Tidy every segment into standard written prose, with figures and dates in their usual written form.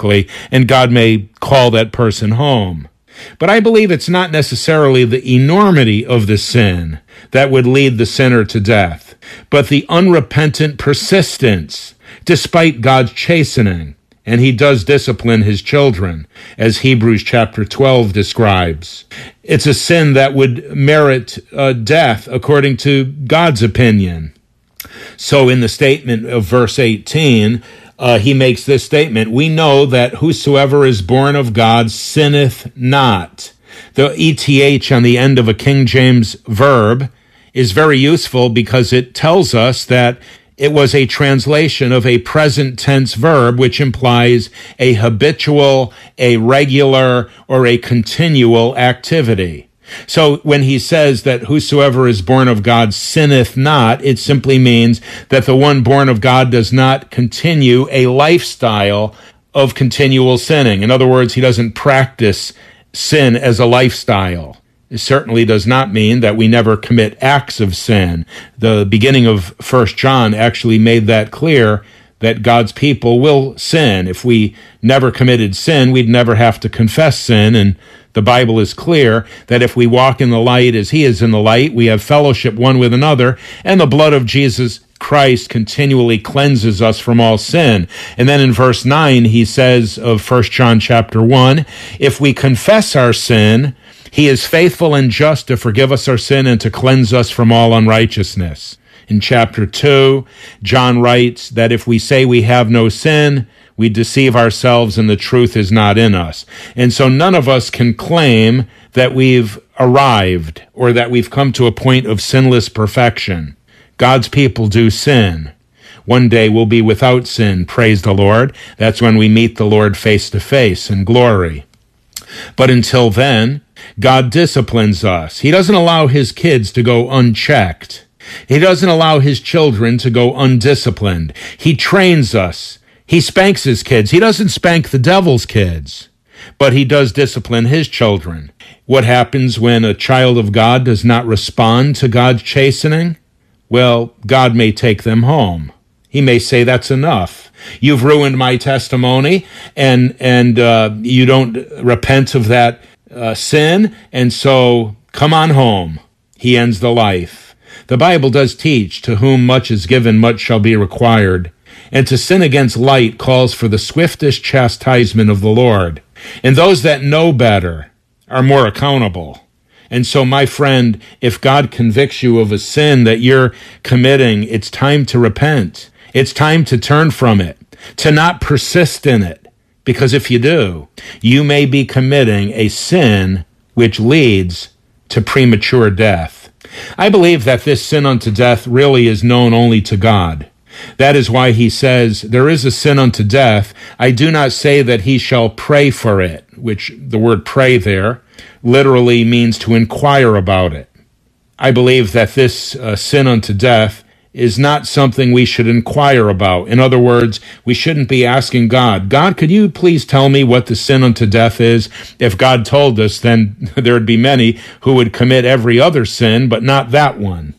physically, and God may call that person home. But I believe it's not necessarily the enormity of the sin that would lead the sinner to death, but the unrepentant persistence, despite God's chastening. And he does discipline his children, as Hebrews chapter 12 describes. It's a sin that would merit death according to God's opinion. So in the statement of verse 18, he makes this statement, "We know that whosoever is born of God sinneth not." The ETH on the end of a King James verb is very useful because it tells us that it was a translation of a present tense verb, which implies a habitual, a regular, or a continual activity. So when he says that whosoever is born of God sinneth not, it simply means that the one born of God does not continue a lifestyle of continual sinning. In other words, he doesn't practice sin as a lifestyle. It certainly does not mean that we never commit acts of sin. The beginning of 1 John actually made that clear, that God's people will sin. If we never committed sin, we'd never have to confess sin, and the Bible is clear that if we walk in the light as he is in the light, we have fellowship one with another, and the blood of Jesus Christ continually cleanses us from all sin. And then in verse 9, he says of 1 John chapter 1, if we confess our sin, he is faithful and just to forgive us our sin and to cleanse us from all unrighteousness. In chapter 2, John writes that if we say we have no sin, we deceive ourselves and the truth is not in us. And so none of us can claim that we've arrived or that we've come to a point of sinless perfection. God's people do sin. One day we'll be without sin, praise the Lord. That's when we meet the Lord face to face in glory. But until then, God disciplines us. He doesn't allow his kids to go unchecked. He doesn't allow his children to go undisciplined. He trains us. He spanks his kids. He doesn't spank the devil's kids, but he does discipline his children. What happens when a child of God does not respond to God's chastening? Well, God may take them home. He may say, that's enough. You've ruined my testimony, and you don't repent of that sin, and so come on home. He ends the life. The Bible does teach, to whom much is given, much shall be required. And to sin against light calls for the swiftest chastisement of the Lord. And those that know better are more accountable. And so, my friend, if God convicts you of a sin that you're committing, it's time to repent. It's time to turn from it, to not persist in it. Because if you do, you may be committing a sin which leads to premature death. I believe that this sin unto death really is known only to God. That is why he says, there is a sin unto death. I do not say that he shall pray for it, which the word pray there literally means to inquire about it. I believe that this sin unto death is not something we should inquire about. In other words, we shouldn't be asking God, God, could you please tell me what the sin unto death is? If God told us, then there would be many who would commit every other sin, but not that one.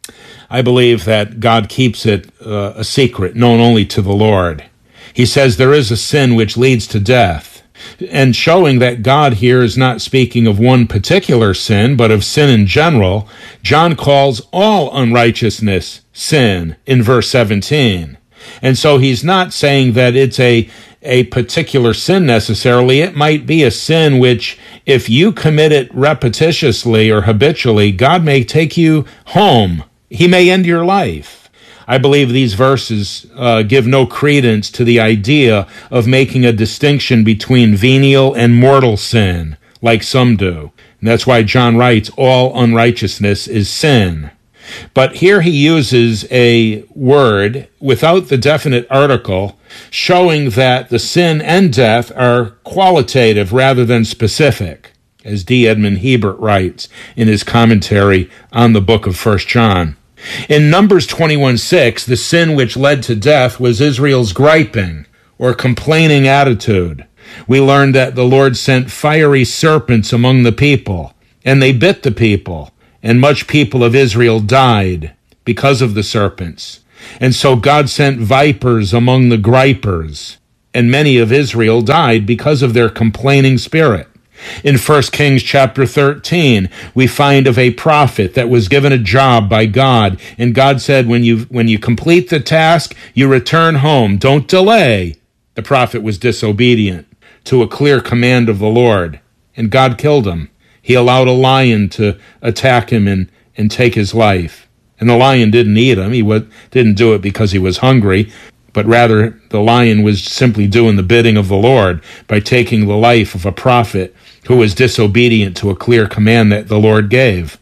I believe that God keeps it a secret, known only to the Lord. He says there is a sin which leads to death. And showing that God here is not speaking of one particular sin, but of sin in general, John calls all unrighteousness sin in verse 17. And so he's not saying that it's a particular sin necessarily. It might be a sin which, if you commit it repetitiously or habitually, God may take you home. He may end your life. I believe these verses give no credence to the idea of making a distinction between venial and mortal sin, like some do. And that's why John writes, all unrighteousness is sin. But here he uses a word without the definite article, showing that the sin and death are qualitative rather than specific, as D. Edmund Hebert writes in his commentary on the book of 1 John. In Numbers 21:6, the sin which led to death was Israel's griping or complaining attitude. We learned that the Lord sent fiery serpents among the people, and they bit the people, and much people of Israel died because of the serpents. And so God sent vipers among the gripers, and many of Israel died because of their complaining spirit. In 1 Kings chapter 13, we find of a prophet that was given a job by God, and God said, when you complete the task, you return home. Don't delay. The prophet was disobedient to a clear command of the Lord, and God killed him. He allowed a lion to attack him and take his life. And the lion didn't eat him. He didn't do it because he was hungry, but rather the lion was simply doing the bidding of the Lord by taking the life of a prophet who was disobedient to a clear command that the Lord gave.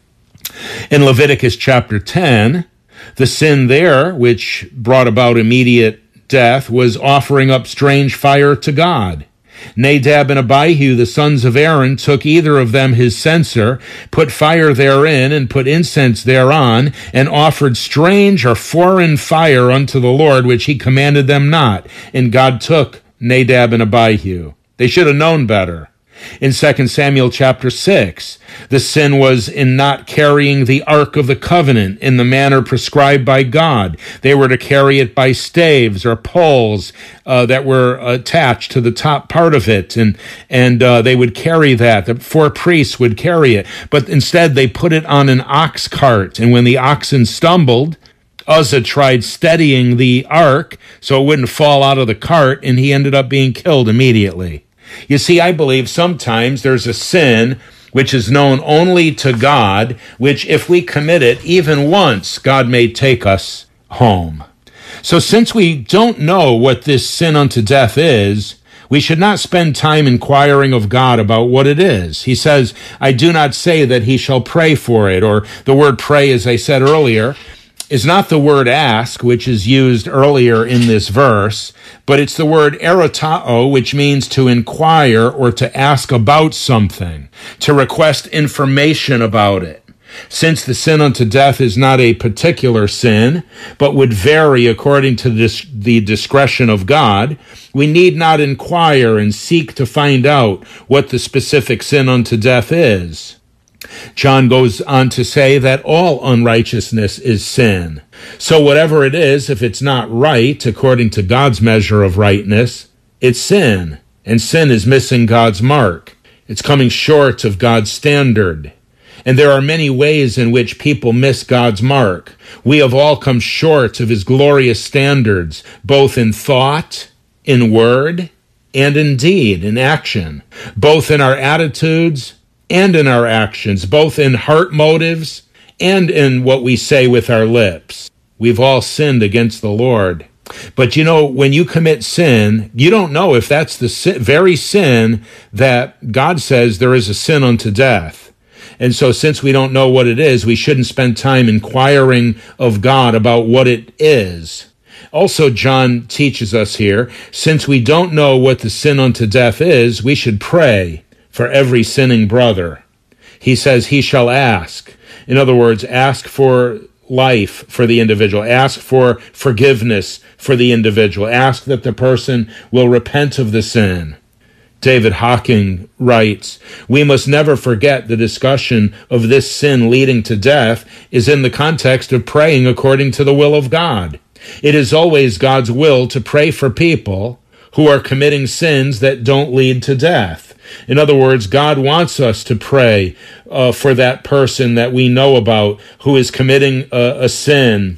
In Leviticus chapter 10, the sin there, which brought about immediate death, was offering up strange fire to God. Nadab and Abihu, the sons of Aaron, took either of them his censer, put fire therein, and put incense thereon, and offered strange or foreign fire unto the Lord, which he commanded them not. And God took Nadab and Abihu. They should have known better. In 2 Samuel chapter 6, the sin was in not carrying the Ark of the Covenant in the manner prescribed by God. They were to carry it by staves or poles that were attached to the top part of it, and they would carry that. The 4 priests would carry it, but instead they put it on an ox cart, and when the oxen stumbled, Uzzah tried steadying the ark so it wouldn't fall out of the cart, and he ended up being killed immediately. You see, I believe sometimes there's a sin which is known only to God, which if we commit it even once, God may take us home. So since we don't know what this sin unto death is, we should not spend time inquiring of God about what it is. He says, I do not say that he shall pray for it, or the word pray, as I said earlier, is not the word ask, which is used earlier in this verse, but it's the word erotao, which means to inquire or to ask about something, to request information about it. Since the sin unto death is not a particular sin, but would vary according to the discretion of God, we need not inquire and seek to find out what the specific sin unto death is. John goes on to say that all unrighteousness is sin. So whatever it is, if it's not right, according to God's measure of rightness, it's sin. And sin is missing God's mark. It's coming short of God's standard. And there are many ways in which people miss God's mark. We have all come short of his glorious standards, both in thought, in word, and in deed, in action, both in our attitudes and in our actions, both in heart motives and in what we say with our lips. We've all sinned against the Lord. But you know, when you commit sin, you don't know if that's the very sin that God says there is a sin unto death. And so since we don't know what it is, we shouldn't spend time inquiring of God about what it is. Also, John teaches us here, since we don't know what the sin unto death is, we should pray for every sinning brother. He says he shall ask. In other words, ask for life for the individual. Ask for forgiveness for the individual. Ask that the person will repent of the sin. David Hocking writes, we must never forget the discussion of this sin leading to death is in the context of praying according to the will of God. It is always God's will to pray for people who are committing sins that don't lead to death. In other words, God wants us to pray for that person that we know about who is committing a sin.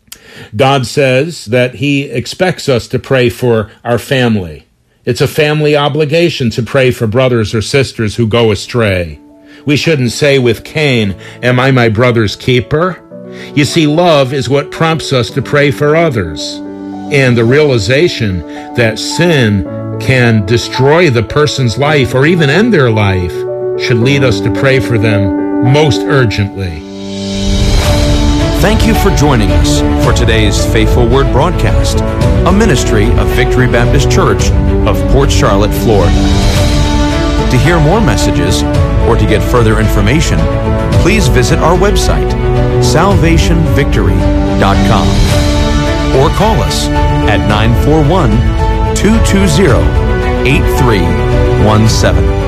God says that he expects us to pray for our family. It's a family obligation to pray for brothers or sisters who go astray. We shouldn't say with Cain, am I my brother's keeper? You see, love is what prompts us to pray for others. And the realization that sin can destroy the person's life or even end their life should lead us to pray for them most urgently. Thank you for joining us for today's Faithful Word broadcast, a ministry of Victory Baptist Church of Port Charlotte, Florida. To hear more messages or to get further information, please visit our website, salvationvictory.com, or call us at 941-220-8317.